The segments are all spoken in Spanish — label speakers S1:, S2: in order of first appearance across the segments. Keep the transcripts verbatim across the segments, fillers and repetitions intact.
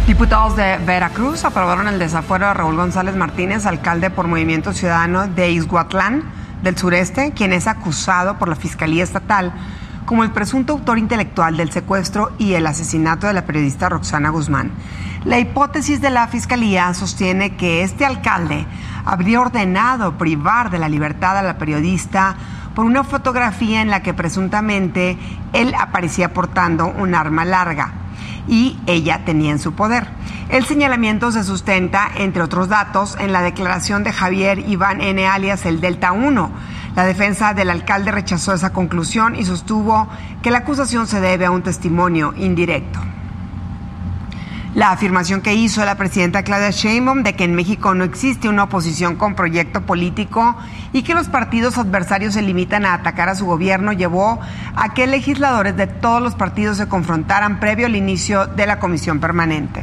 S1: Diputados de Veracruz aprobaron el desafuero de Raúl González Martínez, alcalde por Movimiento Ciudadano de Ixhuatlán del Sureste, quien es acusado por la Fiscalía Estatal como el presunto autor intelectual del secuestro y el asesinato de la periodista Roxana Guzmán. La hipótesis de la Fiscalía sostiene que este alcalde habría ordenado privar de la libertad a la periodista por una fotografía en la que presuntamente él aparecía portando un arma larga y ella tenía en su poder. El señalamiento se sustenta, entre otros datos, en la declaración de Javier Iván N., alias el Delta uno. La defensa del alcalde rechazó esa conclusión y sostuvo que la acusación se debe a un testimonio indirecto. La afirmación que hizo la presidenta Claudia Sheinbaum de que en México no existe una oposición con proyecto político y que los partidos adversarios se limitan a atacar a su gobierno llevó a que legisladores de todos los partidos se confrontaran previo al inicio de la comisión permanente.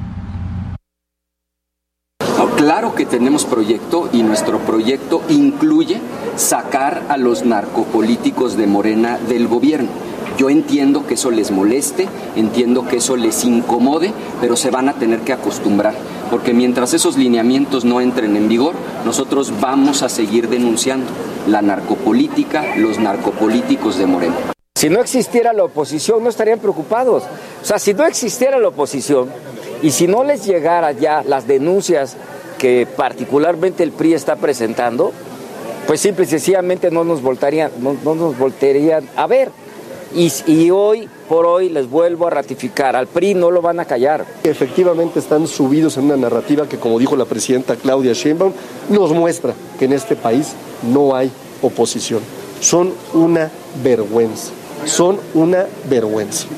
S2: Claro que tenemos proyecto y nuestro proyecto incluye sacar a los narcopolíticos de Morena del gobierno. Yo entiendo que eso les moleste, entiendo que eso les incomode, pero se van a tener que acostumbrar, porque mientras esos lineamientos no entren en vigor, nosotros vamos a seguir denunciando la narcopolítica, los narcopolíticos de Morena.
S3: Si no existiera la oposición, no estarían preocupados. O sea, si no existiera la oposición y si no les llegara ya las denuncias que particularmente el P R I está presentando, pues simple y sencillamente no nos voltarían, no, no nos voltearían a ver. Y, y hoy por hoy les vuelvo a ratificar, al P R I no lo van a callar.
S4: Efectivamente están subidos en una narrativa que, como dijo la presidenta Claudia Sheinbaum, nos muestra que en este país no hay oposición. Son una vergüenza, son una vergüenza.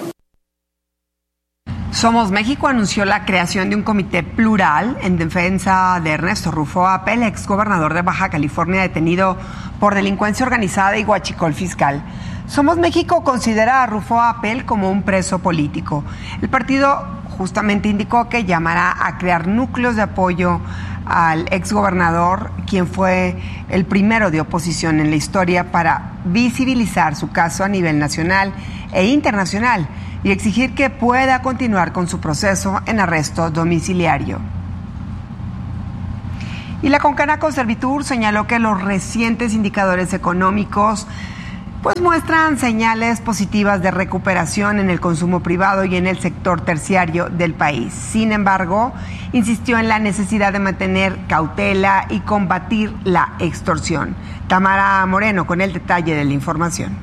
S1: Somos México anunció la creación de un comité plural en defensa de Ernesto Rufo Apel, exgobernador de Baja California detenido por delincuencia organizada y huachicol fiscal. Somos México considera a Rufo Apel como un preso político. El partido justamente indicó que llamará a crear núcleos de apoyo al exgobernador, quien fue el primero de oposición en la historia, para visibilizar su caso a nivel nacional e internacional y exigir que pueda continuar con su proceso en arresto domiciliario. Y la Concanaco Servitur señaló que los recientes indicadores económicos pues muestran señales positivas de recuperación en el consumo privado y en el sector terciario del país. Sin embargo, insistió en la necesidad de mantener cautela y combatir la extorsión. Tamara Moreno con el detalle de la información.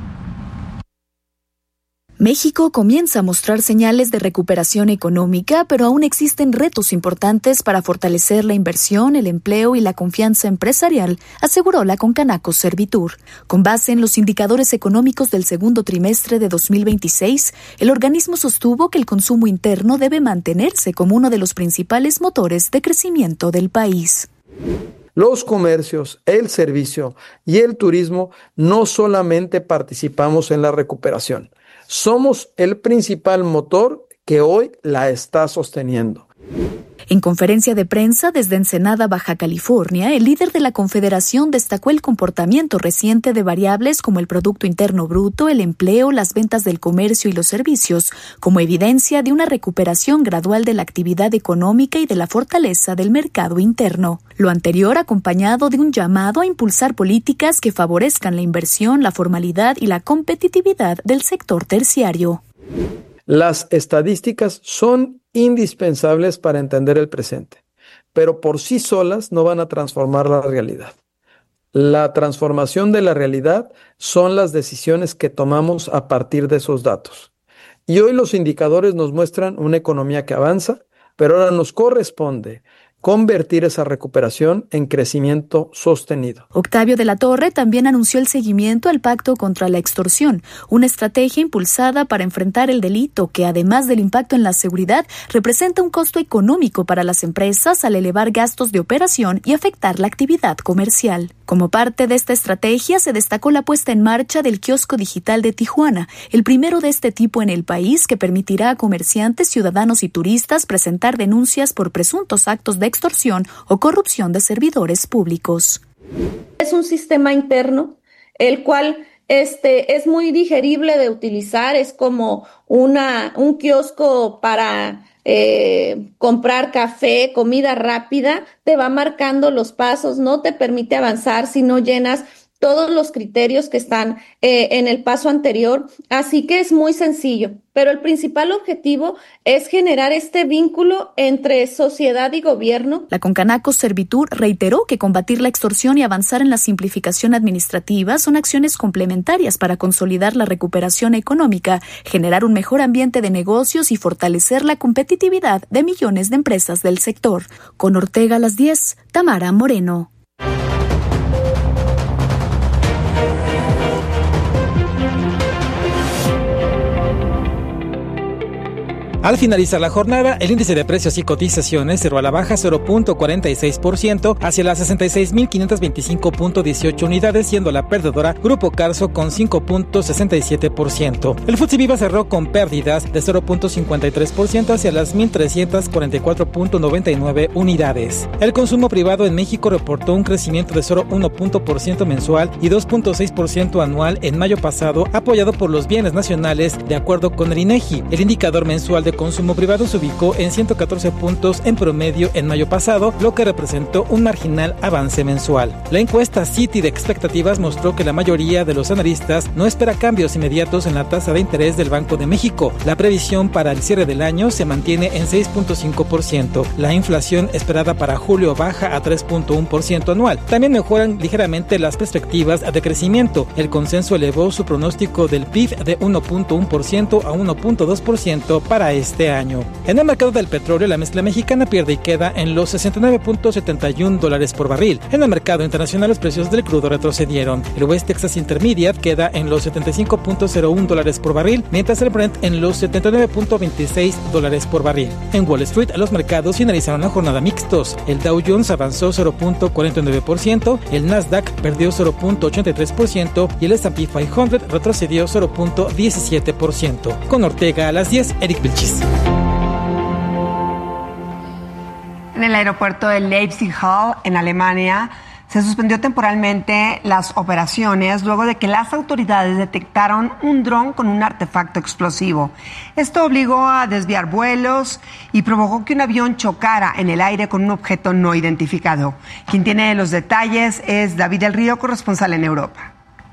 S5: México comienza a mostrar señales de recuperación económica, pero aún existen retos importantes para fortalecer la inversión, el empleo y la confianza empresarial, aseguró la Concanaco Servitur. Con base en los indicadores económicos del segundo trimestre de dos mil veintiséis, el organismo sostuvo que el consumo interno debe mantenerse como uno de los principales motores de crecimiento del país.
S6: Los comercios, el servicio y el turismo no solamente participamos en la recuperación, somos el principal motor que hoy la está sosteniendo.
S5: En conferencia de prensa desde Ensenada, Baja California, el líder de la Confederación destacó el comportamiento reciente de variables como el Producto Interno Bruto, el empleo, las ventas del comercio y los servicios, como evidencia de una recuperación gradual de la actividad económica y de la fortaleza del mercado interno. Lo anterior acompañado de un llamado a impulsar políticas que favorezcan la inversión, la formalidad y la competitividad del sector terciario.
S6: Las estadísticas son indispensables para entender el presente, pero por sí solas no van a transformar la realidad. La transformación de la realidad son las decisiones que tomamos a partir de esos datos. Y hoy los indicadores nos muestran una economía que avanza, pero ahora nos corresponde convertir esa recuperación en crecimiento sostenido.
S5: Octavio de la Torre también anunció el seguimiento al Pacto contra la Extorsión, una estrategia impulsada para enfrentar el delito que, además del impacto en la seguridad, representa un costo económico para las empresas al elevar gastos de operación y afectar la actividad comercial. Como parte de esta estrategia, se destacó la puesta en marcha del kiosco digital de Tijuana, el primero de este tipo en el país que permitirá a comerciantes, ciudadanos y turistas presentar denuncias por presuntos actos de extorsión o corrupción de servidores públicos.
S7: Es un sistema interno el cual Este, es muy digerible de utilizar, es como una, un kiosco para eh, comprar café, comida rápida, te va marcando los pasos, no te permite avanzar si no llenas todos los criterios que están eh, en el paso anterior, así que es muy sencillo, pero el principal objetivo es generar este vínculo entre sociedad y gobierno.
S5: La Concanaco Servitur reiteró que combatir la extorsión y avanzar en la simplificación administrativa son acciones complementarias para consolidar la recuperación económica, generar un mejor ambiente de negocios y fortalecer la competitividad de millones de empresas del sector. Con Ortega a las diez, Tamara Moreno.
S8: Al finalizar la jornada, el índice de precios y cotizaciones cerró a la baja cero punto cuarenta y seis por ciento hacia las sesenta y seis mil quinientos veinticinco punto dieciocho unidades, siendo la perdedora Grupo Carso con cinco punto sesenta y siete por ciento. El F T S E Viva cerró con pérdidas de cero punto cincuenta y tres por ciento hacia las mil trescientos cuarenta y cuatro punto noventa y nueve unidades. El consumo privado en México reportó un crecimiento de cero punto uno punto por ciento mensual y dos punto seis por ciento anual en mayo pasado, apoyado por los bienes nacionales, de acuerdo con el INEGI. El indicador mensual de consumo privado se ubicó en ciento catorce puntos en promedio en mayo pasado, lo que representó un marginal avance mensual. La encuesta Citi de expectativas mostró que la mayoría de los analistas no espera cambios inmediatos en la tasa de interés del Banco de México. La previsión para el cierre del año se mantiene en seis punto cinco por ciento. La inflación esperada para julio baja a tres punto uno por ciento anual. También mejoran ligeramente las perspectivas de crecimiento. El consenso elevó su pronóstico del P I B de uno punto uno por ciento a uno punto dos por ciento para este año. En el mercado del petróleo, la mezcla mexicana pierde y queda en los sesenta y nueve punto setenta y uno dólares por barril. En el mercado internacional, los precios del crudo retrocedieron. El West Texas Intermediate queda en los setenta y cinco punto cero uno dólares por barril, mientras el Brent en los setenta y nueve punto veintiséis dólares por barril. En Wall Street, los mercados finalizaron la jornada mixtos. El Dow Jones avanzó cero punto cuarenta y nueve por ciento, el Nasdaq perdió cero punto ochenta y tres por ciento y el ese and pe quinientos retrocedió cero punto diecisiete por ciento. Con Ortega a las diez, Eric Vilchis.
S1: En el aeropuerto de Leipzig-Halle, en Alemania, se suspendió temporalmente las operaciones luego de que las autoridades detectaron un dron con un artefacto explosivo. Esto obligó a desviar vuelos y provocó que un avión chocara en el aire con un objeto no identificado. Quien tiene los detalles es David del Río, corresponsal en Europa.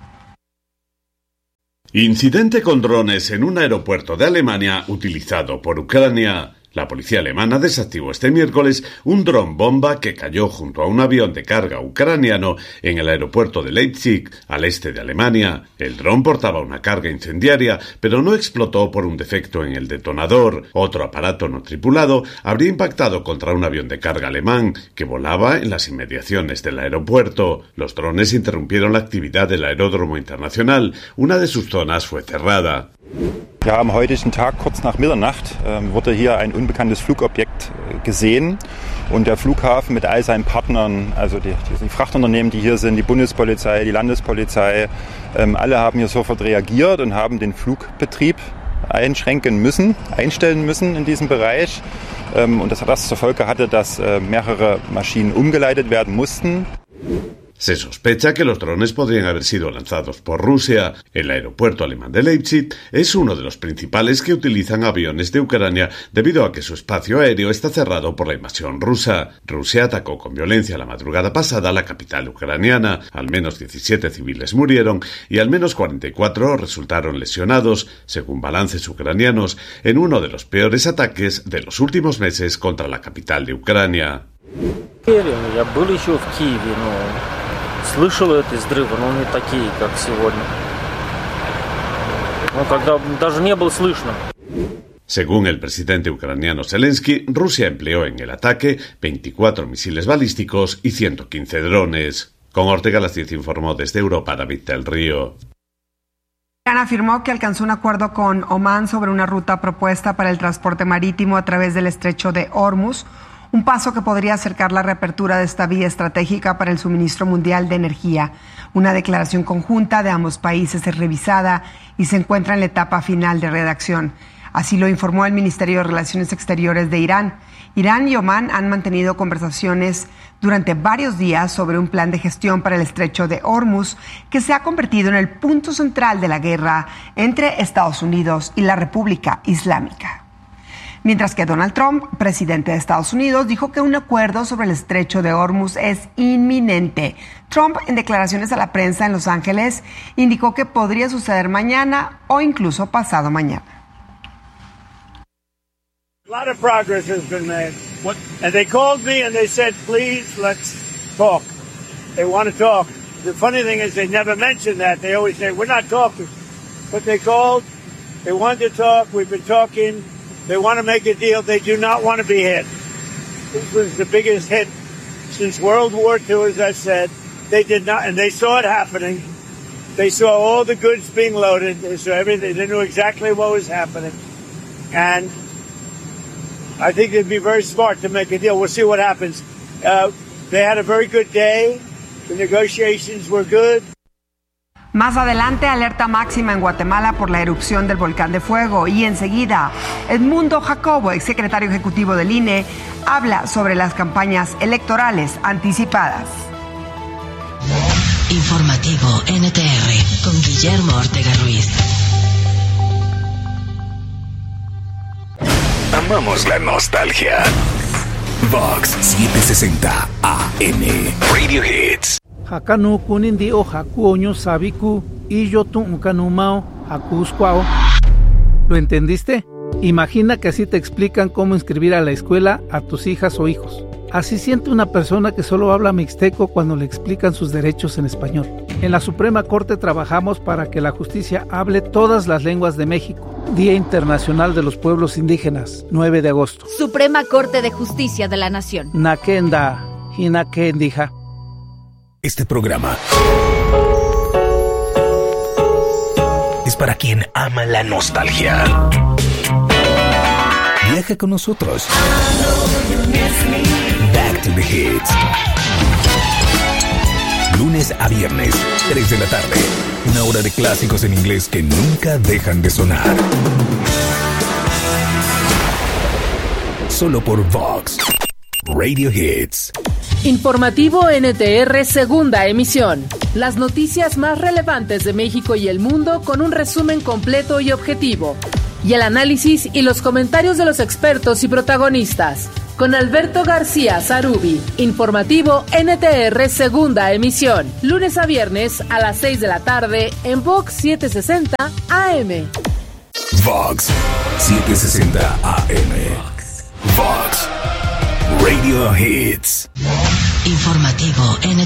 S9: Incidente con drones en un aeropuerto de Alemania utilizado por Ucrania. La policía alemana desactivó este miércoles un dron bomba que cayó junto a un avión de carga ucraniano en el aeropuerto de Leipzig, al este de Alemania. El dron portaba una carga incendiaria, pero no explotó por un defecto en el detonador. Otro aparato no tripulado habría impactado contra un avión de carga alemán que volaba en las inmediaciones del aeropuerto. Los drones interrumpieron la actividad del aeródromo internacional. Una de sus zonas fue cerrada.
S10: Ja, am heutigen Tag, kurz nach Mitternacht, äh, wurde hier ein unbekanntes Flugobjekt äh, gesehen und der Flughafen mit all seinen Partnern, also die, die Frachtunternehmen, die hier sind, die Bundespolizei, die Landespolizei, ähm, alle haben hier sofort reagiert und haben den Flugbetrieb einschränken müssen, einstellen müssen in diesem Bereich. Ähm, und das hat das zur Folge hatte, dass äh, mehrere Maschinen umgeleitet werden mussten.
S9: Se sospecha que los drones podrían haber sido lanzados por Rusia. El aeropuerto alemán de Leipzig es uno de los principales que utilizan aviones de Ucrania debido a que su espacio aéreo está cerrado por la invasión rusa. Rusia atacó con violencia la madrugada pasada la capital ucraniana. Al menos diecisiete civiles murieron y al menos cuarenta y cuatro resultaron lesionados, según balances ucranianos, en uno de los peores ataques de los últimos meses contra la capital de Ucrania.
S11: Слышал эти взрывы, но не такие, как сегодня. Ну, когда даже не было слышно.
S9: Según el presidente ucraniano Zelensky, Rusia empleó en el ataque veinticuatro misiles balísticos y ciento quince drones. Con Ortega a las diez informó desde Europa David del Río.
S1: Irán afirmó que alcanzó un acuerdo con Omán sobre una ruta propuesta para el transporte marítimo a través del estrecho de Hormuz, un paso que podría acercar la reapertura de esta vía estratégica para el suministro mundial de energía. Una declaración conjunta de ambos países es revisada y se encuentra en la etapa final de redacción. Así lo informó el Ministerio de Relaciones Exteriores de Irán. Irán y Omán han mantenido conversaciones durante varios días sobre un plan de gestión para el estrecho de Hormuz, que se ha convertido en el punto central de la guerra entre Estados Unidos y la República Islámica. Mientras que Donald Trump, presidente de Estados Unidos, dijo que un acuerdo sobre el estrecho de Hormuz es inminente. Trump, en declaraciones a la prensa en Los Ángeles, indicó que podría suceder mañana o incluso pasado mañana.
S12: A lot of progress has been made. What? And they called me and they said, please, let's talk. They want to talk. The funny thing is they never mention that. They always say, we're not talking. But they called. They wanted to talk. We've been talking. They want to make a deal. They do not want to be hit. This was the biggest hit since World War Two, as I said. They did not, and they saw it happening. They saw all the goods being loaded. They saw everything. They knew exactly what was happening. And I think they'd be very smart to make a deal. We'll see what happens. Uh, they had a very good day. The negotiations were good.
S1: Más adelante, alerta máxima en Guatemala por la erupción del volcán de fuego. Y enseguida, Edmundo Jacobo, exsecretario ejecutivo del I N E, habla sobre las campañas electorales anticipadas.
S13: Informativo N T R con Guillermo Ortega Ruiz.
S14: Amamos la nostalgia. Vox setecientos sesenta A M Radio Hits.
S15: Hakanu kunindi o hakuoño sabiku y yo tu unkanumao hakuskwao. ¿Lo entendiste? Imagina que así te explican cómo inscribir a la escuela a tus hijas o hijos. Así siente una persona que solo habla mixteco cuando le explican sus derechos en español. En la Suprema Corte trabajamos para que la justicia hable todas las lenguas de México. Día Internacional de los Pueblos Indígenas, nueve de agosto.
S16: Suprema Corte de Justicia de la Nación.
S15: Nakenda, Hinakendija.
S14: Este programa es para quien ama la nostalgia. Viaja con nosotros. Back to the Hits. Lunes a viernes, tres de la tarde. Una hora de clásicos en inglés que nunca dejan de sonar. Solo por Vox Radio Hits.
S17: Informativo N T R, segunda emisión. Las noticias más relevantes de México y el mundo con un resumen completo y objetivo. Y el análisis y los comentarios de los expertos y protagonistas. Con Alberto García Zarubi. Informativo N T R, segunda emisión. Lunes a viernes a las seis de la tarde en Vox setecientos sesenta A M.
S14: Vox setecientos sesenta A M. Vox Radio Hits.
S13: Informativo N T R.